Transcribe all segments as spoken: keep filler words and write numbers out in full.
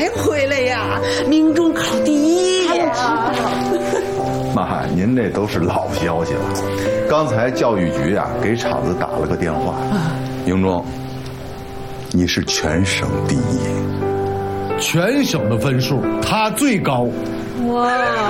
回来呀，明中考第一呀！ 妈，您这都是老消息了。刚才教育局啊给厂子打了个电话，明中，你是全省第一， 全省的分数他最高。 哇！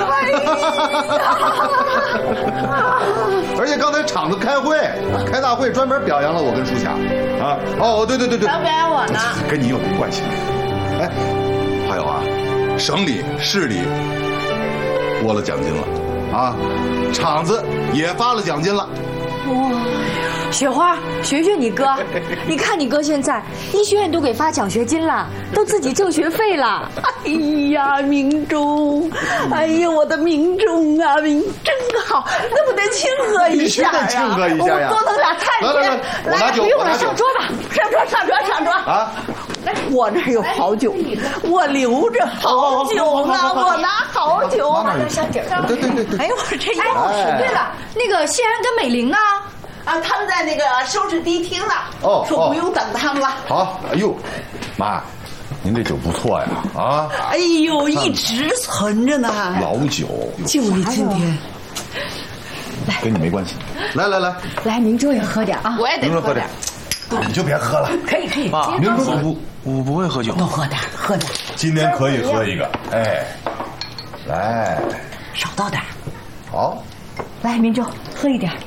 而且刚才厂子开会，开大会专门表扬了我跟舒霞。啊，哦，对对对对， 还表扬我呢， 跟你有没关系？哎，还有啊，省里、市里拨了奖金了，啊，厂子也发了奖金了。 哇，雪花，学学你哥，你看你哥现在医学院都给发奖学金了，都自己挣学费了。 哎呀，明中，哎呀，我的明中啊，明真好，能不能庆贺一下呀？ 必须得庆贺一下呀！ 我多弄点菜去。 来来来，我拿酒， 不用了， 我拿酒上桌吧，上桌，上桌，上桌。 啊！ 来，我这儿有好酒，我留着好酒呢，我拿好酒。 拿点小底儿。 对对对对。 哎呦，我这一哎，对了，那个谢安跟美玲呢？ 啊，他们在那个收拾迪厅呢。 哦， 说不用等他们了。 好，哎呦，妈，您这酒不错呀，啊！ 哎呦，一直存着呢。 老酒， 就你今天， 跟你没关系。来来来， 来，明州也喝点啊， 我也得喝点。 你就别喝了。 可以可以， 爸， 明州我不我不会喝酒。 多喝点，喝点， 今天可以喝一个，哎，来， 少倒点。 好， 来，明州喝一点。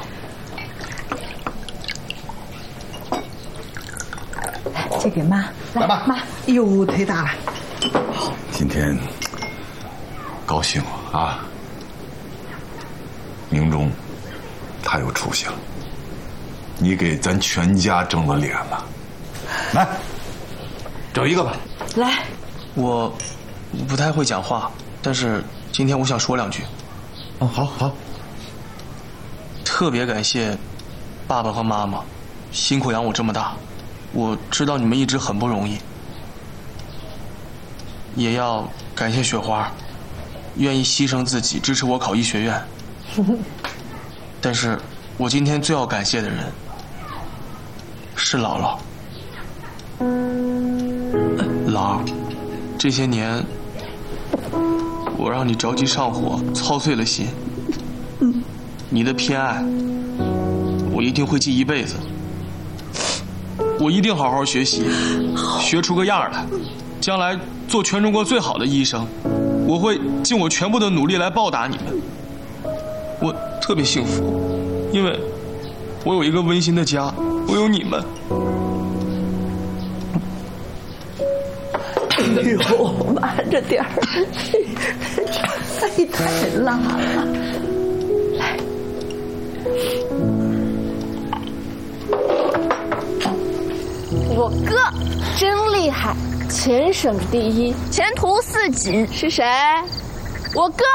来，这给妈， 来吧， 妈， 哎呦，忒大了。 今天高兴了啊！明中太有出息了，你给咱全家争了脸了。来，整一个吧。 来， 我不太会讲话，但是今天我想说两句。 哦，好好。 特别感谢爸爸和妈妈，辛苦养我这么大，我知道你们一直很不容易。也要感谢雪花，愿意牺牲自己支持我考医学院。但是我今天最要感谢的人是姥姥。姥儿，这些年我让你着急上火，操碎了心。你的偏爱，我一定会记一辈子。我一定好好学习，学出个样来，将来做全中国最好的医生。我会尽我全部的努力来报答你们。我特别幸福，因为我有一个温馨的家，我有你们。 哎呦，慢着点儿，肺太辣了。来， 我哥真厉害，全省第一，前途似锦。是谁？我哥。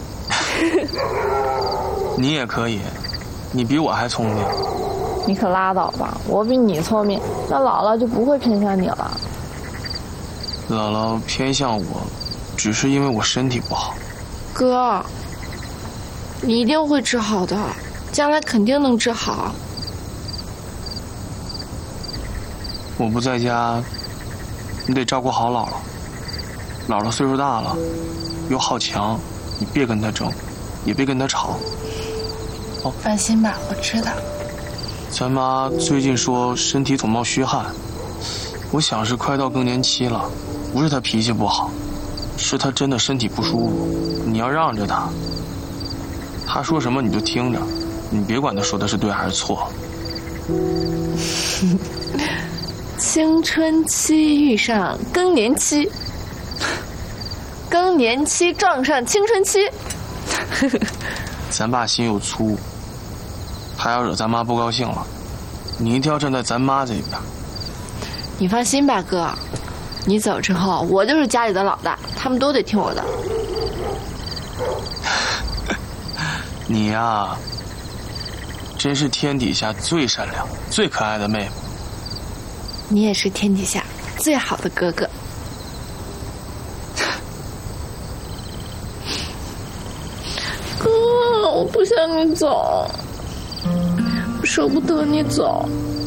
你也可以，你比我还聪明。 你可拉倒吧，我比你聪明，那姥姥就不会偏向你了。 姥姥偏向我，只是因为我身体不好。 哥，你一定会治好的，将来肯定能治好。 我不在家，你得照顾好姥姥。姥姥岁数大了，又好强，你别跟她争，也别跟她吵。 哦，放心吧，我知道。 咱妈最近说身体总冒虚汗，我想是快到更年期了，不是她脾气不好，是她真的身体不舒服。你要让着她，她说什么你就听着，你别管她说的是对还是错。 青春期遇上更年期，更年期撞上青春期。 咱爸心又粗，他要惹咱妈不高兴了，你一定要站在咱妈这边。 你放心吧，哥，你走之后，我就是家里的老大，他们都得听我的。 你呀，真是天底下最善良、最可爱的妹妹。 你也是天底下最好的哥哥。哥，我不想你走，我舍不得你走。